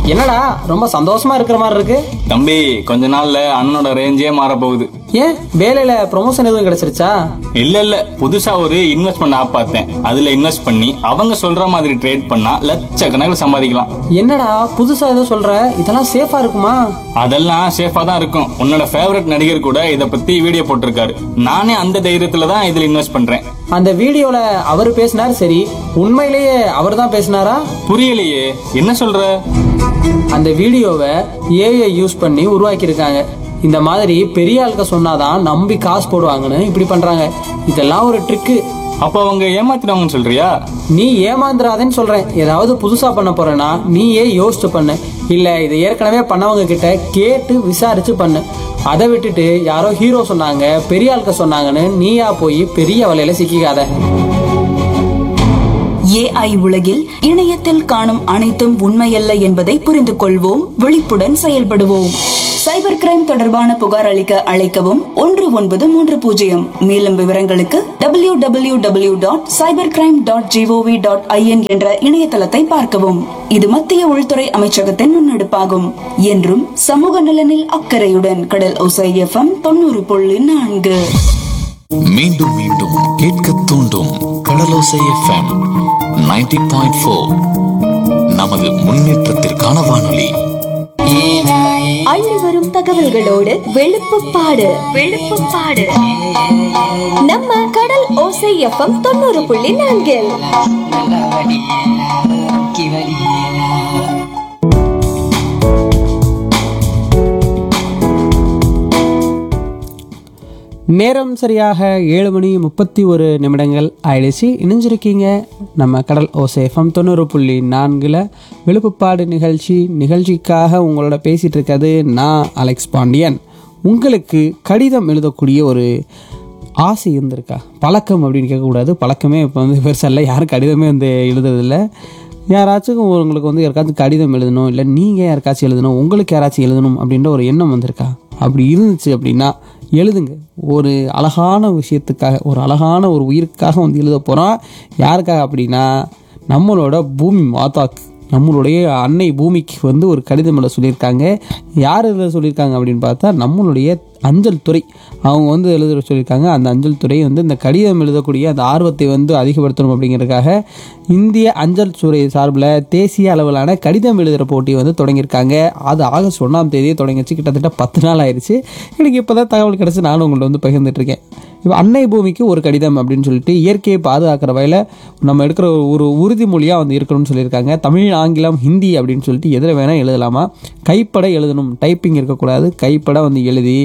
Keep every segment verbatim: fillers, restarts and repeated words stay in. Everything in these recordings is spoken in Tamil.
என்னடா ரொம்ப சந்தோஷமா இருக்கிற மாதிரி இருக்கு? தம்பி, கொஞ்ச நாள்ல அண்ணனோட ரேஞ்சே மாற போகுது. ஏன் வேலையில ப்ரொமோஷன் எதுவும் கிடைச்சிருச்சா? இல்ல இல்ல புதுசா ஒரு இன்வெஸ்ட்மெண்ட் ஆப் பார்த்தேன். அதுல இன்வெஸ்ட் பண்ணி அவங்க சொல்ற மாதிரி ட்ரேட் பண்ணா லட்சக்கணக்கில் சம்பாதிக்கலாம். என்னடா புதுசா ஏதோ சொல்ற? இதெல்லாம் சேஃபா இருக்குமா? அதெல்லாம் சேஃபா தான் இருக்கும். உன்னோட ஃபேவரட் நடிகர் கூட இத பத்தி வீடியோ போட்டிருக்காரு. நானே அந்த தைரியத்துல தான் இதுல இன்வெஸ்ட் பண்றேன். அந்த வீடியோல அவர் பேசினார், சரி உண்மையிலேயே அவர் தான் பேசினாரா? புரியலையே, என்ன சொல்ற? அந்த வீடியோவை ஏஐ யூஸ் பண்ணி உருவாக்கி இருக்காங்க. இந்த மாதிரி பெரிய ஆளுக்க சொன்னாதான் நம்பி காசு போடுவாங்கன்னு இப்படி பண்றாங்க. இதெல்லாம் ஒரு ட்ரிக்கு. அப்ப அவங்க ஏமாத்தினவங்கன்னு சொல்றியா? நீ ஏமாந்துராதேன்னு சொல்றேன். ஏதாவது புதுசா பண்ண போறேன்னா நீயே யோசிச்சு பண்ணு. இல்ல இதை ஏற்கனவே பண்ணவங்க கிட்ட கேட்டு விசாரிச்சு பண்ணு. அதை விட்டுட்டு யாரோ ஹீரோ சொன்னாங்க, பெரிய ஆளுக்க சொன்னாங்கன்னு நீயா போய் பெரிய வலையில சிக்கிக்காத. ஏஐ உலகில் இணையத்தில் காணும் அனைத்தும் உண்மையல்ல என்பதை புரிந்து கொள்வோம், விழிப்புடன் செயல்படுவோம். சைபர் கிரைம் தொடர்பான புகார் அளிக்க அழைக்கவும் ஒன்று ஒன்பது மூன்று பூஜ்ஜியம். மேலும் விவரங்களுக்கு W W W dot cyber crime dot gov dot IN என்ற இணையதளத்தை பார்க்கவும். இது மத்திய உள்துறை அமைச்சகத்தின் முன்னெடுப்பாகும். என்றும் சமூக நலனில் அக்கறையுடன் கடல் ஓசை எஃப்எம் தொண்ணூறு புள்ளி நான்கு. மீண்டும் மீண்டும் கேட்க தூண்டும் கடலோசை எஃப்எம் நைன்டி பாயிண்ட் ஃபோர். நமது முன்னேற்றத்திற்கான வானொலி. அள்ளி வரும் தகவல்களோடு வெளுப்புப்பாடு வெளுப்புப்பாடு நம்ம கடல் ஓசை எஃப்எம் தொண்ணூறு புள்ளி நான்கில். நேரம் சரியாக ஏழு மணி முப்பத்தி ஒரு நிமிடங்கள் ஆயிடுச்சு. இணைஞ்சிருக்கீங்க நம்ம கடல் ஓசை எஃப்எம் தொண்ணூறு புள்ளி நான்கில் விழுப்புப்பாடு நிகழ்ச்சி. நிகழ்ச்சிக்காக உங்களோட பேசிகிட்டு இருக்கிறது நான் அலெக்ஸ் பாண்டியன். உங்களுக்கு கடிதம் எழுதக்கூடிய ஒரு ஆசை இருந்திருக்கா? பழக்கம் அப்படின்னு கேட்கக்கூடாது. பழக்கமே இப்போ வந்து பெருசாக இல்லை. யாரும் கடிதமே வந்து எழுதுறதில்லை. யாராச்சும் உங்களுக்கு வந்து யாருக்காச்சும் கடிதம் எழுதணும், இல்லை நீங்கள் யாருக்காச்சும் எழுதணும், உங்களுக்கு யாராச்சும் எழுதணும் அப்படின்ற ஒரு எண்ணம் வந்திருக்கா? அப்படி இருந்துச்சு அப்படின்னா எழுதுங்க. ஒரு அழகான விஷயத்துக்காக, ஒரு அழகான ஒரு உயிருக்காக வந்து எழுத போகிறோம். யாருக்காக அப்படின்னா நம்மளோட பூமி மாதாக்கு, நம்மளுடைய அன்னை பூமிக்கு வந்து ஒரு கடிதம் எழுத சொல்லியிருக்காங்க. யார் எழுத சொல்லியிருக்காங்க அப்படின்னு பார்த்தா நம்மளுடைய அஞ்சல் துறை. அவங்க வந்து எழுத சொல்லியிருக்காங்க. அந்த அஞ்சல் துறை வந்து இந்த கடிதம் எழுதக்கூடிய அந்த ஆர்வத்தை வந்து அதிகப்படுத்தணும் அப்படிங்கிறதுக்காக இந்திய அஞ்சல் துறை சார்பில் தேசிய அளவிலான கடிதம் எழுதுகிற போட்டி வந்து தொடங்கியிருக்காங்க. அது ஆகஸ்ட் ஒன்றாம் தேதியே தொடங்கிச்சு. கிட்டத்தட்ட பத்து நாள் ஆயிடுச்சு. எனக்கு இப்போ தான் தகவல் கிடச்சி நானும் உங்கள்ட்ட வந்து பகிர்ந்துட்டுருக்கேன். இப்போ அன்னை பூமிக்கு ஒரு கடிதம் அப்படின்னு சொல்லிட்டு இயற்கையை பாதுகாக்கிற வகையில் நம்ம எடுக்கிற ஒரு உறுதிமொழியாக வந்து இருக்கணும்னு சொல்லியிருக்காங்க. தமிழ், ஆங்கிலம், ஹிந்தி அப்படின்னு சொல்லிட்டு எதில் வேணால் எழுதலாமா. கைப்பட எழுதணும், டைப்பிங் இருக்கக்கூடாது. கைப்பட வந்து எழுதி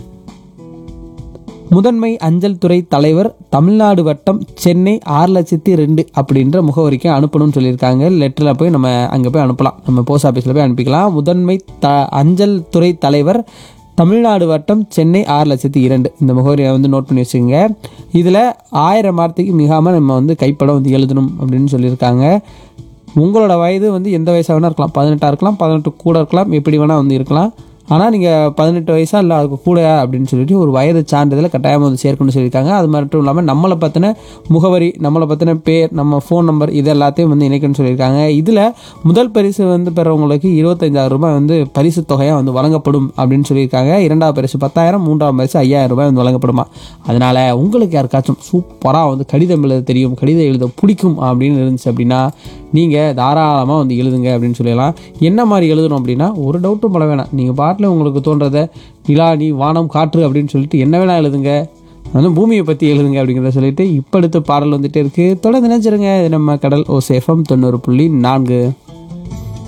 முதன்மை அஞ்சல் துறை தலைவர், தமிழ்நாடு வட்டம், சென்னை ஆறு லட்சத்தி ரெண்டு அப்படின்ற முகவரிக்கு அனுப்பணும்னு சொல்லியிருக்காங்க. லெட்டரில் போய் நம்ம அங்கே போய் அனுப்பலாம். நம்ம போஸ்ட் ஆஃபீஸில் போய் அனுப்பிக்கலாம். முதன்மை த அஞ்சல் துறை தலைவர், தமிழ்நாடு வட்டம், சென்னை ஆறு லட்சத்தி இரண்டு இந்த முகவரியை வந்து நோட் பண்ணி வச்சுக்கோங்க. இதில் ஆயிரம் வார்த்தைக்கு மிகாமல் நம்ம வந்து கைப்படம் வந்து எழுதணும் அப்படின்னு சொல்லியிருக்காங்க. உங்களோட வயது வந்து எந்த வயசாக வேணால் இருக்கலாம். பதினெட்டாக இருக்கலாம், பதினெட்டு கூட இருக்கலாம், எப்படி வேணால் வந்து இருக்கலாம். ஆனால் நீங்கள் பதினெட்டு வயசா இல்லை அதுக்கு கூட அப்படின்னு சொல்லிட்டு ஒரு வயது சான்றிதழை கட்டாயமாக வந்து சேர்க்கணும்னு சொல்லியிருக்காங்க. அது மட்டும் இல்லாமல் நம்மளை பற்றின முகவரி, நம்மளை பற்றின பேர், நம்ம ஃபோன் நம்பர் இது எல்லாத்தையும் வந்து இணைக்கணும்னு சொல்லியிருக்காங்க. இதில் முதல் பரிசு வந்து பெறவங்களுக்கு இருபத்தஞ்சாயிரம் ரூபாய் வந்து பரிசு தொகையாக வந்து வழங்கப்படும் அப்படின்னு சொல்லியிருக்காங்க. இரண்டாவது பரிசு பத்தாயிரம், மூன்றாவது பரிசு ஐயாயிரம் ரூபாய் வந்து வழங்கப்படுமா. அதனால் உங்களுக்கு யாருக்காச்சும் சூப்பராக வந்து கடிதம் எழுத தெரியும், கடிதம் எழுத பிடிக்கும் அப்படின்னு இருந்துச்சு அப்படின்னா நீங்கள் தாராளமாக வந்து எழுதுங்க அப்படின்னு சொல்லலாம். என்ன மாதிரி எழுதணும் அப்படின்னா ஒரு டவுட்டும் பட வேணாம். நீங்கள் பாட்டில் உங்களுக்கு தோன்றதை நிலா, நீ, வானம், காற்று அப்படின்னு சொல்லிட்டு என்ன வேணால் எழுதுங்க. வந்து பூமியை பற்றி எழுதுங்க அப்படிங்கிறத சொல்லிட்டு இப்போ அடுத்த பாடல் வந்துட்டே இருக்குது. தொடர்ந்து நினைச்சிருங்க. நம்ம கடல் ஓசை எஃப்எம் தொண்ணூறு புள்ளி நான்கு.